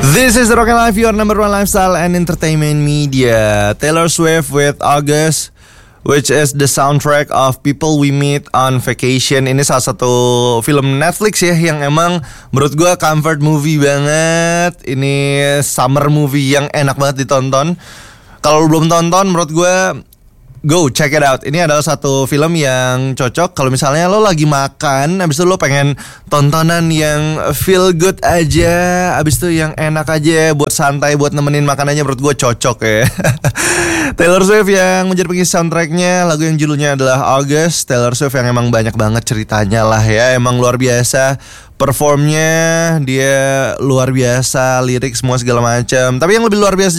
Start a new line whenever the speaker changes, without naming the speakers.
This is The Rock and Life, your number one lifestyle and entertainment media. Taylor Swift with August, which is the soundtrack of People We Meet on Vacation. Ini salah satu film Netflix ya, yang emang menurut gue comfort movie banget. Ini summer movie yang enak banget ditonton. Kalau belum tonton, menurut gue go check it out. Ini adalah satu film yang cocok kalau misalnya lo lagi makan, abis itu lo pengen tontonan yang feel good aja, abis itu yang enak aja buat santai, buat nemenin makanannya. Menurut gue cocok ya. Taylor Swift yang menjadi pengisi soundtracknya, lagu yang judulnya adalah August. Taylor Swift yang emang banyak banget ceritanya lah ya, emang luar biasa. Performnya dia luar biasa, lirik semua segala macam. Tapi yang lebih luar biasa